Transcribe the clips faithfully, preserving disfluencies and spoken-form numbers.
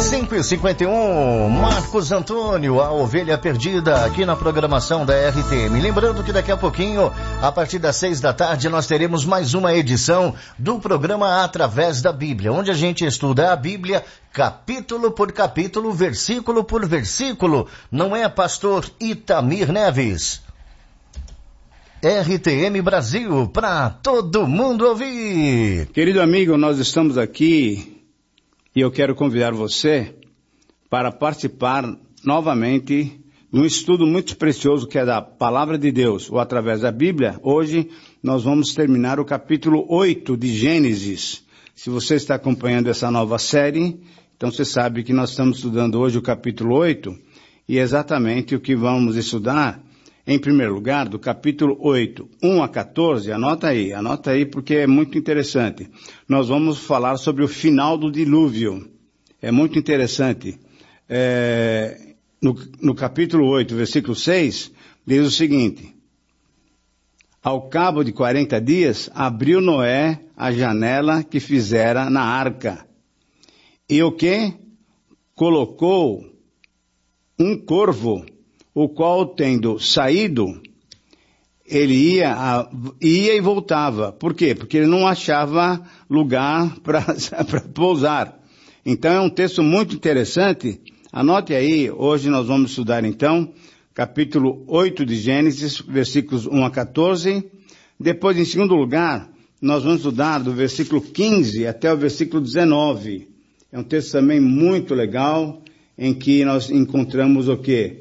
cinco e cinquenta e um, Marcos Antônio, a ovelha perdida, aqui na programação da R T M. Lembrando que daqui a pouquinho, a partir das seis da tarde, nós teremos mais uma edição do programa Através da Bíblia, onde a gente estuda a Bíblia capítulo por capítulo, versículo por versículo. Não é, pastor Itamir Neves? R T M Brasil, para todo mundo ouvir. Querido amigo, nós estamos aqui e eu quero convidar você para participar novamente de um estudo muito precioso que é da Palavra de Deus, ou através da Bíblia. Hoje nós vamos terminar o capítulo oito de Gênesis. Se você está acompanhando essa nova série, então você sabe que nós estamos estudando hoje o capítulo oito, e exatamente o que vamos estudar, em primeiro lugar, do capítulo oito, um a quatorze, anota aí, anota aí porque é muito interessante. Nós vamos falar sobre o final do dilúvio. É muito interessante. É, no, no capítulo oito, versículo seis, diz o seguinte: ao cabo de quarenta dias, abriu Noé a janela que fizera na arca. E o que? Colocou um corvo, o qual, tendo saído, ele ia, a, ia e voltava. Por quê? Porque ele não achava lugar para pousar. Então é um texto muito interessante. Anote aí, hoje nós vamos estudar então, capítulo oito de Gênesis, versículos um a quatorze. Depois, em segundo lugar, nós vamos estudar do versículo quinze até o versículo dezenove. É um texto também muito legal, em que nós encontramos o quê?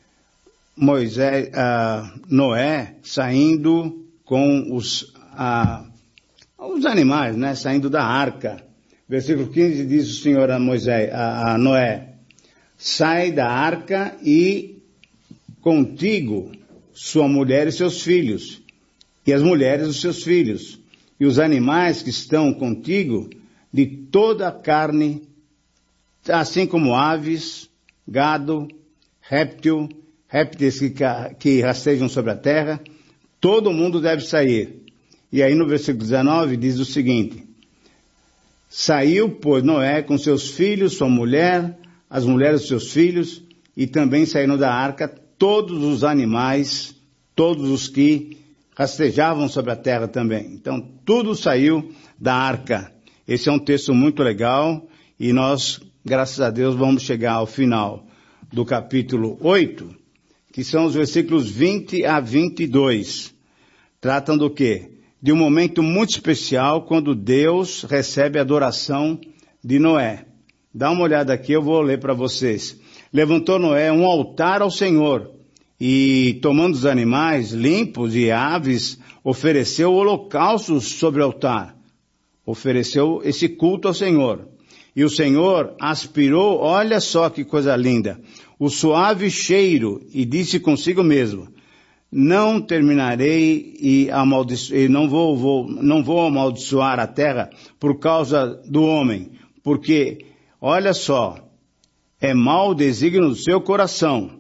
Moisés, uh, Noé saindo com os, uh, os animais, né? Saindo da arca. Versículo quinze diz o Senhor a Moisés, a, a Noé: sai da arca e contigo sua mulher e seus filhos, e as mulheres dos seus filhos, e os animais que estão contigo, de toda a carne, assim como aves, gado, réptil, répteis que, que rastejam sobre a terra, todo mundo deve sair. E aí no versículo dezenove diz o seguinte: saiu, pois, Noé com seus filhos, sua mulher, as mulheres dos seus filhos, e também saíram da arca todos os animais, todos os que rastejavam sobre a terra também. Então, tudo saiu da arca. Esse é um texto muito legal, e nós, graças a Deus, vamos chegar ao final do capítulo oito, que são os versículos vinte a vinte e dois. Tratam do quê? De um momento muito especial, quando Deus recebe a adoração de Noé. Dá uma olhada aqui, eu vou ler para vocês. Levantou Noé um altar ao Senhor, e tomando os animais limpos e aves, ofereceu holocaustos sobre o altar. Ofereceu esse culto ao Senhor. E o Senhor aspirou, olha só que coisa linda, o suave cheiro, e disse consigo mesmo: não terminarei e, amaldiço- e não, vou, vou, não vou amaldiçoar a terra por causa do homem, porque, olha só, é mau o desígnio do seu coração.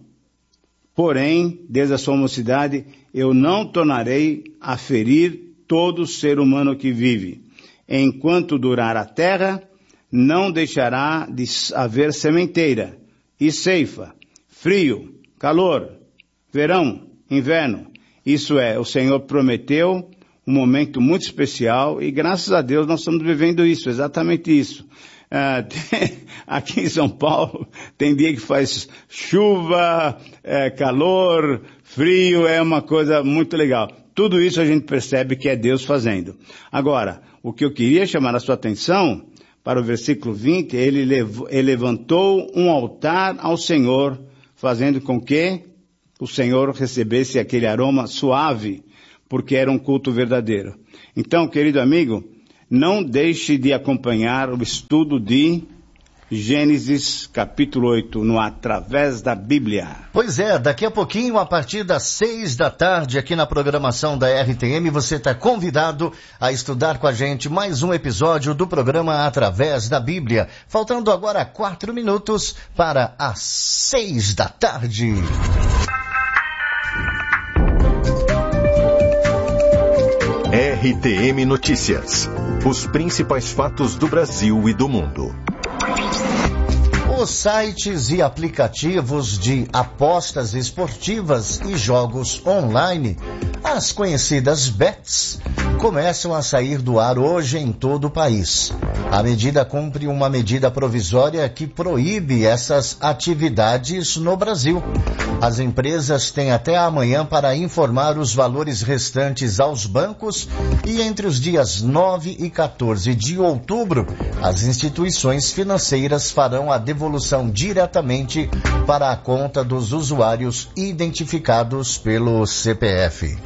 Porém, desde a sua mocidade, eu não tornarei a ferir todo ser humano que vive. Enquanto durar a terra, não deixará de haver sementeira e ceifa, frio, calor, verão, inverno. Isso é, o Senhor prometeu um momento muito especial, e graças a Deus nós estamos vivendo isso, exatamente isso. Ah, tem, aqui em São Paulo tem dia que faz chuva, é, calor, frio, é uma coisa muito legal. Tudo isso a gente percebe que é Deus fazendo. Agora, o que eu queria chamar a sua atenção para o versículo vinte, ele, lev- ele levantou um altar ao Senhor, fazendo com que o Senhor recebesse aquele aroma suave, porque era um culto verdadeiro. Então, querido amigo, não deixe de acompanhar o estudo de Gênesis capítulo oito, no Através da Bíblia. Pois é, daqui a pouquinho, a partir das seis da tarde, aqui na programação da R T M, você está convidado a estudar com a gente mais um episódio do programa Através da Bíblia. Faltando agora quatro minutos para as seis da tarde. R T M Notícias. Os principais fatos do Brasil e do mundo. Os sites e aplicativos de apostas esportivas e jogos online, as conhecidas bets, começam a sair do ar hoje em todo o país. A medida cumpre uma medida provisória que proíbe essas atividades no Brasil. As empresas têm até amanhã para informar os valores restantes aos bancos e entre os dias nove e quatorze de outubro, as instituições financeiras farão a devolução diretamente para a conta dos usuários identificados pelo C P F.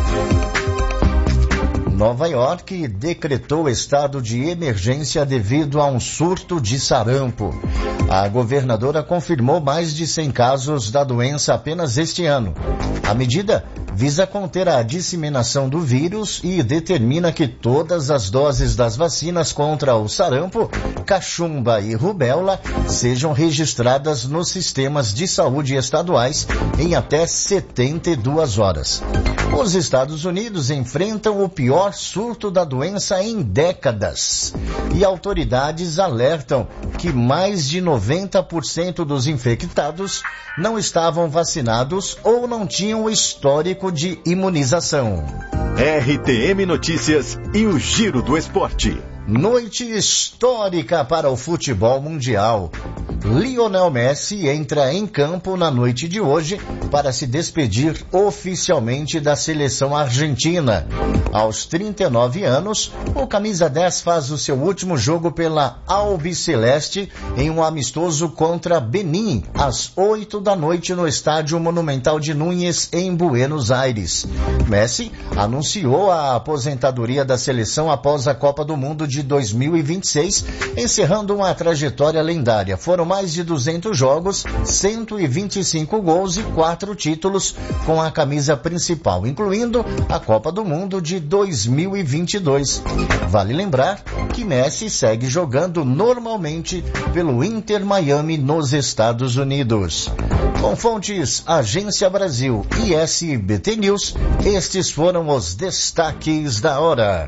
Nova York decretou estado de emergência devido a um surto de sarampo. A governadora confirmou mais de cem casos da doença apenas este ano. A medida visa conter a disseminação do vírus e determina que todas as doses das vacinas contra o sarampo, cachumba e rubéola sejam registradas nos sistemas de saúde estaduais em até setenta e duas horas. Os Estados Unidos enfrentam o pior surto da doença em décadas e autoridades alertam que mais de noventa por cento dos infectados não estavam vacinados ou não tinham histórico de imunização. R T M Notícias e o Giro do Esporte. Noite histórica para o futebol mundial. Lionel Messi entra em campo na noite de hoje para se despedir oficialmente da seleção argentina. Aos trinta e nove anos, o camisa dez faz o seu último jogo pela Albiceleste em um amistoso contra Benin, às oito da noite no Estádio Monumental de Núñez, em Buenos Aires. Messi anunciou a aposentadoria da seleção após a Copa do Mundo de dois mil e vinte e seis, encerrando uma trajetória lendária. Foram mais de duzentos jogos, cento e vinte e cinco gols e quatro títulos com a camisa principal, incluindo a Copa do Mundo de dois mil e vinte e dois. Vale lembrar que Messi segue jogando normalmente pelo Inter Miami nos Estados Unidos. Com fontes Agência Brasil e S B T News, estes foram os destaques da hora.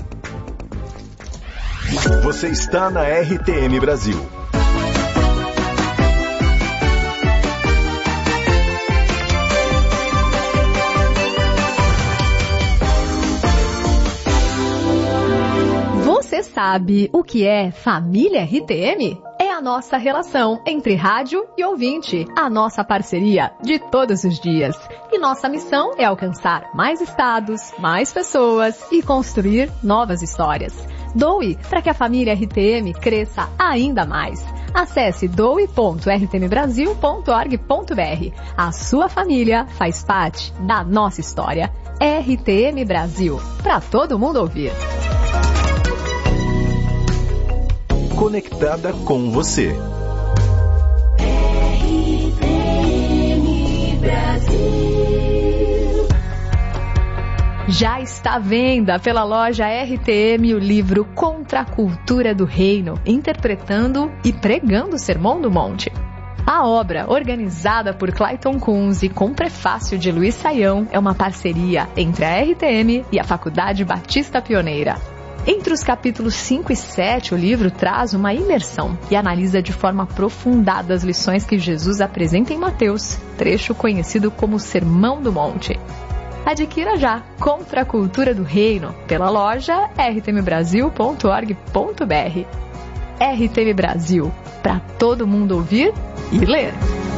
Você está na R T M Brasil. Você sabe o que é família R T M? É a nossa relação entre rádio e ouvinte, a nossa parceria de todos os dias. E nossa missão é alcançar mais estados, mais pessoas e construir novas histórias. Doe para que a família R T M cresça ainda mais. Acesse doe ponto r t m brasil ponto org ponto b r. A sua família faz parte da nossa história. R T M Brasil, para todo mundo ouvir. Conectada com você. R T M Brasil. Já está à venda pela loja R T M o livro Contra a Cultura do Reino, interpretando e pregando o Sermão do Monte. A obra, organizada por Clayton Kunz e com prefácio de Luiz Saião, é uma parceria entre a R T M e a Faculdade Batista Pioneira. Entre os capítulos cinco e sete, o livro traz uma imersão e analisa de forma aprofundada as lições que Jesus apresenta em Mateus, trecho conhecido como Sermão do Monte. Adquira já Contra a Cultura do Reino pela loja r t m brasil ponto org ponto b r. R T M Brasil, para todo mundo ouvir e ler.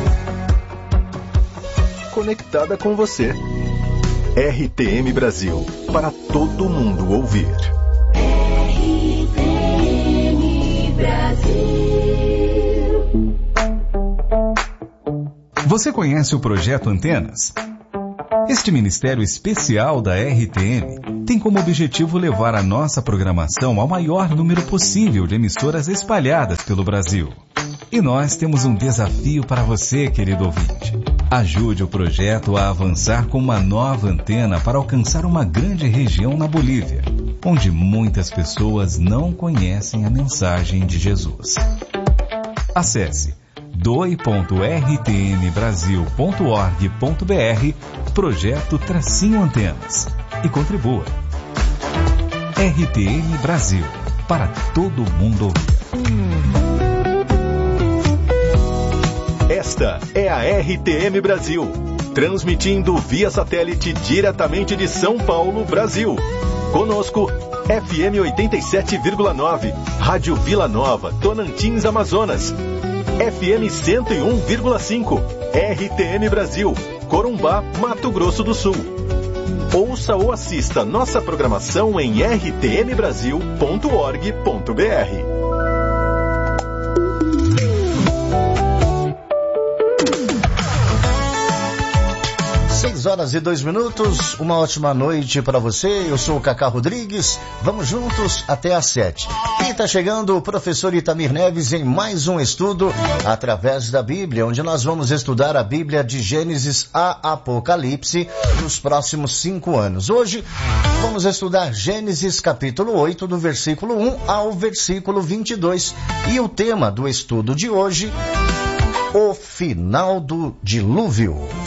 Conectada com você. R T M Brasil, para todo mundo ouvir. R T M Brasil. Você conhece o Projeto Antenas? Este ministério especial da R T M tem como objetivo levar a nossa programação ao maior número possível de emissoras espalhadas pelo Brasil. E nós temos um desafio para você, querido ouvinte. Ajude o projeto a avançar com uma nova antena para alcançar uma grande região na Bolívia, onde muitas pessoas não conhecem a mensagem de Jesus. Acesse doe ponto r t m brasil ponto org ponto b r, projeto Tracinho Antenas, e contribua. R T M Brasil, para todo mundo ouvir. Esta é a R T M Brasil, transmitindo via satélite diretamente de São Paulo, Brasil. Conosco, F M oitenta e sete vírgula nove, Rádio Vila Nova, Tocantins, Amazonas. F M cento e um vírgula cinco, R T M Brasil, Corumbá, Mato Grosso do Sul. Ouça ou assista nossa programação em r t m brasil ponto org ponto b r. seis horas e dois minutos, uma ótima noite para você. Eu sou o Cacá Rodrigues, vamos juntos até às sete. E está chegando o professor Itamir Neves em mais um estudo através da Bíblia, onde nós vamos estudar a Bíblia de Gênesis a Apocalipse nos próximos cinco anos. Hoje vamos estudar Gênesis capítulo oito, do versículo um ao versículo vinte e dois. E o tema do estudo de hoje, o final do dilúvio.